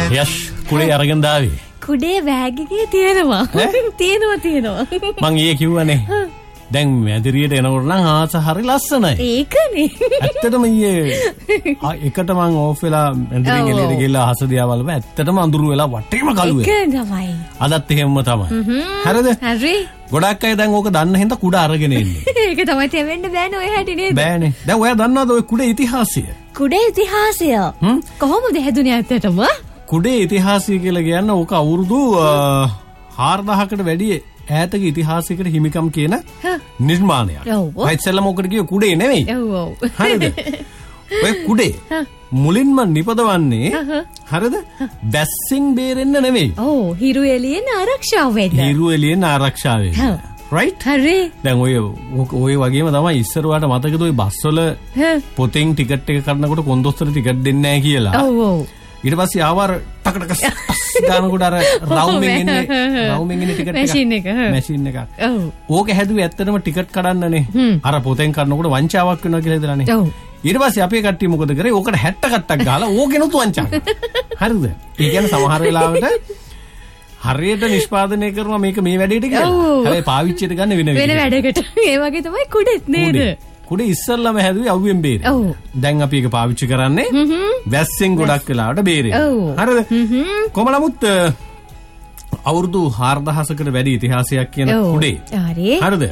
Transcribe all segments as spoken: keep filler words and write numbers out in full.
යෂ් කුඩේ අරගෙන දාවේ. කුඩේ බෑග් එකේ තියෙනවා. තියෙනවා තියෙනවා. මං ඊයේ කිව්වනේ. දැන් මැදිරියට එනකොට නම් ආස හරි ලස්සනයි. ඒකනේ. ඇත්තටම ඊයේ එකට මං ඕෆ් වෙලා මැදිරියෙන් එළියට ගිහලා අහස දිහා බලපුවා. ඇත්තටම අඳුරු වෙලා වටේම කළු වෙලා. ඒක තමයි. අදත් එහෙමම තමයි. හරිද? හරි. ගොඩක් අය දැන් ඕක දන්න හින්දා කුඩ අරගෙන ඉන්නේ. ඒක තමයි තෙවෙන්න බෑනේ ඔය හැටි නේද? බෑනේ. දැන් ඔයා දන්නවද ඔය කුඩේ ඉතිහාසය? කුඩේ ඉතිහාසය. කොහොමද හැදුනේ ඇත්තටම? කුඩේ ඉතිහාසය කියලා කියන්නේ ඕක අවුරුදු හාරදාහකට වැඩි ඈතක ඉතිහාසයකට හිමිකම් කියන නිර්මාණයක්. ඔව්. ඉතින්සලම ඔකට කිය කුඩේ නෙවෙයි. ඔව් ඔව්. හරිද? ඔය කුඩේ මුලින්ම නිපදවන්නේ හරිද? දැස්සෙන් බේරෙන්න නෙවෙයි. ඔව් හිරු එළියෙන් ආරක්ෂාව වෙන්න. හිරු එළියෙන් ආරක්ෂාව වෙන්න. right? හරි. දැන් ඔය ඔය වගේම තමයි ඉස්සරවට මතකද ඔය බස් වල පොතෙන් ටිකට් එක කරනකොට කොන්දොස්තර ටිකට් දෙන්නේ නැහැ කියලා. ඔව් ඔව්. ඊට පස්සේ ආවර ටකටක ගානකොට අර රවුමින් ඉන්නේ රවුමින් ඉන්නේ ටිකට් එක මැෂින් එක මැෂින් එක. ඔව්. ඕක හැදුවේ ඇත්තටම ටිකට් කඩන්නනේ. අර පොතෙන් කරනකොට වංචාවක් වෙනවා කියලා හිතලානේ. ඔව්. ඊට පස්සේ අපේ කට්ටිය මොකද කරේ? ඕකට හැට්ට කට්ටක් ගහලා ඕකෙනුත් වංචා කරනවා. හරිද? ඒ කියන්නේ සමහර වෙලාවට හරියට නිෂ්පාදනය කරනවා මේක මේ වැඩේට කියලා. හැබැයි පාවිච්චියට ගන්න වෙන වෙන වැඩකට. ඒ වගේ තමයි කුඩෙත් නේද? කුඩේ ඉස්සල්ලාම හැදුවේ අවුවෙන් බේරෙන්න. ඔව්. දැන් අපි ඒක පාවිච්චි කරන්නේ වැස්සෙන් ගොඩක් වෙලාවට බේරෙන්න. හරිද? කොහොම නමුත් අවුරුදු හාරදහසකට වැඩි ඉතිහාසයක් කියන කුඩේ. හරිද?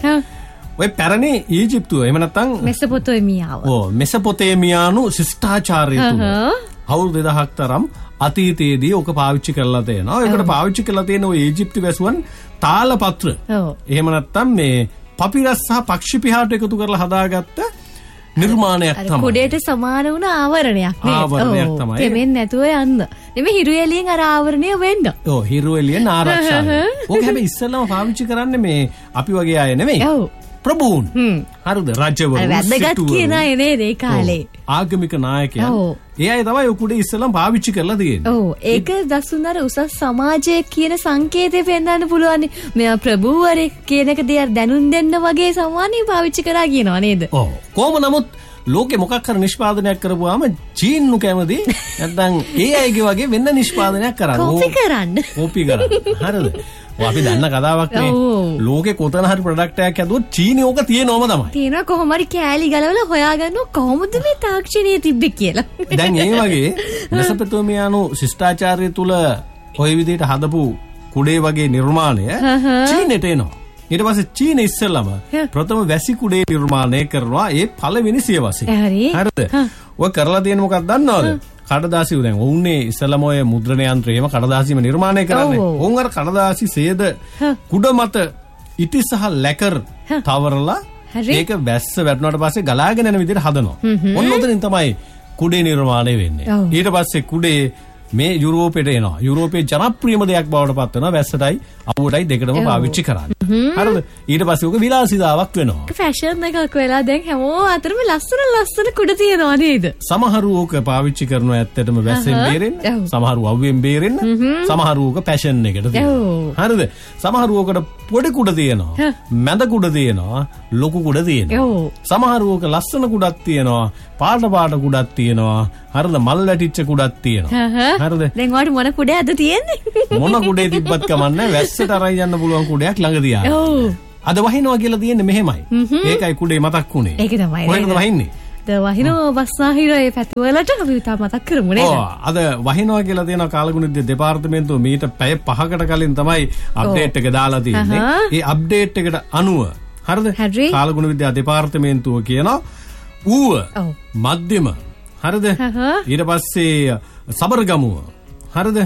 ඔය පැරණි ඊජිප්තුව එහෙම නැත්නම් මෙසොපොතේමියාව. ඔව් මෙසොපොතේමියානු ශිෂ්ටාචාරය තුල අවුරුදු දෙදහක් තරම් අතීතයේදී ඔක පාවිච්චි කරලා තියෙනවා. ඒකට පාවිච්චි කරලා තියෙන ඔය ඊජිප්තු වැසුවන් තාලපත්‍ර. ඔව්. එහෙම නැත්නම් මේ පපිරස් සහ පක්ෂි පිහාට එකතු කරලා හදාගත්ත නිර්මාණයක් තමයි. කුඩේට සමාන වුණ ආවරණයක් නේද? ආවරණයක් තමයි. දෙමෙන් නැතුව යන්න. නෙමෙයි හිරු එළියෙන් අර ආවරණය වෙන්න. ඔව් හිරු එළියෙන් ආරක්ෂාව. ඕක හැබැයි ඉස්සෙල්ලාම පාවිච්චි කරන්නේ මේ අපි වගේ අය නෙමෙයි. ඔව්. ප්‍රභූන්. හරිද? රජවරු. අර වැදගත් කියන අය නේද ඒ කාලේ. ආගමික නායකයන්. ඒ අය තමයි කුඩේ ඉස්සෙල්ලාම පාවිච්චි කරලා තියෙන්නේ. ඔව්. ඒක දසුන්දර උසස් සමාජයේ කියන සංකේතය පෙන්වන්න පුළුවන්. මෙයා ප්‍රභූවරේ කියන එක දෙයක් දැනුම් දෙන්න වගේ සමානිය පාවිච්චි කරා කියනවා නේද? ඔව්. කොහොම නමුත් ලෝකේ මොකක් කර නිෂ්පාදනයක් කරපුවාම චීන්නු කැමති නැත්නම් ඒ අයගේ වගේ වෙන්න නිෂ්පාදනයක් කරන්න. කොපි කරන්න. කොපි කරන්න. හරිද? අපි දන්න කතාවක් නේ. ලෝකේ කොතන හරි ප්‍රොඩක්ට් එකක් හදුවොත් චීනේ ඕක තියෙනවම තමයි. තියෙනවා කොහොම හරි කෑලි ගලවලා හොයාගන්නව කොහොමද මේ තාක්ෂණයේ තිබ්බේ කියලා. දැන් ඒ වගේ මෙසොපොතේමියානු ශිෂ්ටාචාරය තුල ওই විදිහට හදපු කුඩේ වගේ නිර්මාණය චීනෙට එනවා. ඊට පස්සේ චීන ඉස්සෙල්ලම ප්‍රථම වැසි කුඩේ නිර්මාණය කරනවා ඒ පළවෙනි සියවසේ. හරිද? ඔය කරලා තියෙන මොකක්ද දන්නවද? කඩදාසිය දැන් ඔවුන්නේ ඉස්සලම ඔය මුද්‍රණ යන්ත්‍රයේම කඩදාසියම නිර්මාණය කරන්නේ. ඔවුන් අර කඩදාසි සේද කුඩ මත ඉටි සහ ලැකර් තවරලා ඒක වැස්ස වැටුණාට පස්සේ ගලාගෙන යන විදිහට හදනවා. ඔන්න උතනින් තමයි කුඩේ නිර්මාණය වෙන්නේ. ඊට පස්සේ කුඩේ මේ යුරෝපෙට එනවා. යුරෝපයේ ජනප්‍රියම දෙයක් බවට පත් වෙනවා වැස්සටයි අවුවටයි දෙකටම පාවිච්චි කරන්නේ. හරිද? ඊට පස්සේ ඔක විලාසිතාවක් වෙනවා. ෆැෂන් එකක් වෙලා දැන් හැමෝම අතරම ලස්සන ලස්සන කුඩ තියනවා නේද? සමහරු ඕක පාවිච්චි කරනවා ඇත්තටම වැස්සෙන් බේරෙන්න. සමහරු අවුවෙන් බේරෙන්න. සමහරු ඕක ෆැෂන් එකට තියෙනවා. හරිද? සමහරු ඕකට පොඩි කුඩ තියෙනවා. මැද කුඩ තියෙනවා. ලොකු කුඩ තියෙනවා. සමහරු ඕක ලස්සන කුඩක් තියෙනවා. පාට පාට කුඩක් තියෙනවා. හරිද? මල් වැටිච්ච කුඩක් තියෙනවා. හරිද? දැන් ඔයාලට මොන කුඩයක්ද තියෙන්නේ? මොන කුඩේ තිබ්බත් කමන්නේ වැස්සට අරන් යන්න පුළුවන් කුඩයක් ළඟ තියාගන්න. ඔව්. අද වහිනවා කියලා තියෙන්නේ මෙහෙමයි. ඒකයි කුඩේ මතක් වුනේ. ඒක තමයි. කොහෙන්ද වහින්නේ? ද වහිනවා බස්නාහිරේ පැතිවලට අපි තා මතක් කරමු නේද? ඔව්. අද වහිනවා කියලා තියෙන කාලගුණ දෙපාර්තමේන්තුව මීට පැය පහකට කලින් තමයි අප්ඩේට් එක දාලා තියෙන්නේ. ඒ අප්ඩේට් එකට අනුව හරිද? කාලගුණ විද්‍යා දෙපාර්තමේන්තුව කියනවා ඌව මධ්‍යම හරිද? ඊට පස්සේ සබරගමුව හරිද?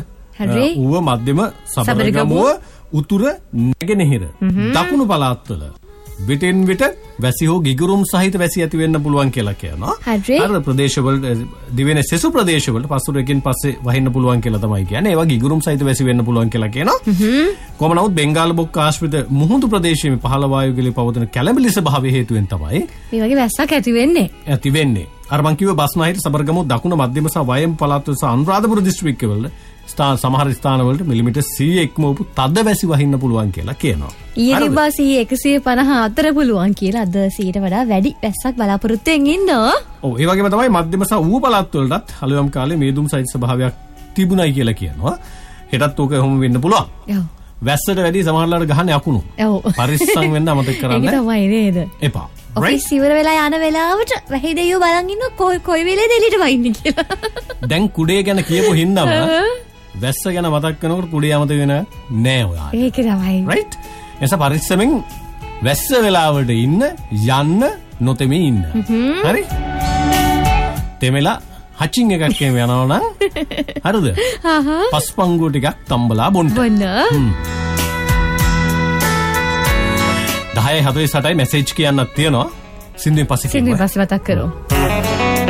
ඌව මධ්‍යම සබරගමුව උතුර නැගෙනහිර දකුණු පළාත්වල විටින් විට වැසි හෝ ගිගුරුම් සහිත වැසි ඇති වෙන්න පුළුවන් කියලා කියනවා. හරිද? ප්‍රදේශවල දිවෙන සෙසු ප්‍රදේශවල පසුරකින් පස්සේ වහින්න පුළුවන් කියලා තමයි කියන්නේ. ඒවා ගිගුරුම් සහිත වැසි වෙන්න පුළුවන් කියලා කියනවා. කොහොම නමුත් බෙන්ගාල බොක්ක ආශ්‍රිත මුහුදු ප්‍රදේශයේ පහළ වායු ගිලි පවතින කැළඹිලි ස්වභාවය හේතුවෙන් තමයි මේ වගේ වැස්සක් ඇති වෙන්නේ. ඇති වෙන්නේ. අර මං කිව්ව බස්නාහිර සබරගමුව දකුණ මධ්‍යම සහ වයම් පළාත්වල සහ අනුරාධපුර දිස්ත්‍රික්කවල ස්ථාන සමහර ස්ථානවලට මිලිමීටර් සීයක් ඉක්මවපු තද වැසි වහින්න පුළුවන් කියලා කියනවා. ඊයේ තිබ්බා සීය එකසිය පනහ අතර පුළුවන් කියලා අද සීයට වඩා වැඩි වැස්සක් බලාපොරොත්තු වෙමින් ඉන්නවා. ඔව් ඒ වගේම තමයි මධ්‍යම සහ ඌව පළාත් වලටත් අලුයම් කාලේ මේදුම් සහිත ස්වභාවයක් තිබුණයි කියලා කියනවා. හෙටත් ඕක එහෙම වෙන්න පුළුවන්. ඔව්. වැස්සට වැඩි සමහරලාට ගහන්නේ අකුණු. ඔව්. පරිස්සම් වෙන්න අමතක කරන්න. ඒක තමයි නේද? එපා. ඔෆිස් ඉවර වෙලා යන වෙලාවට වැහි දෙයියෝ බලන් ඉන්න කොයි කොයි වෙලේද එළියට වයින්නේ කියලා. දැන් කුඩේ ගැන කියපු හින්දාම වැස්ස ගැන මතක් කරනකොට කුඩේ අමතක වෙන නෑ ඔයාලට. ඒක තමයි. රයිට්. එස පරිස්සමෙන් වැස්ස වෙලාවට ඉන්න යන්න නොතෙමී ඉන්න. හරි? තෙමෙලා හචින් එකක් එම යනවා නම් හරිද? හහ. පස්පංගුව ටිකක් තම්බලා බොන්න. බොන්න. දහය හතළිස් අටයි මැසේජ් කියන්නත් තියෙනවා. සින්දුවෙන් පස්සේ සින්දුවෙන් පස්සේ මතක් කරමු.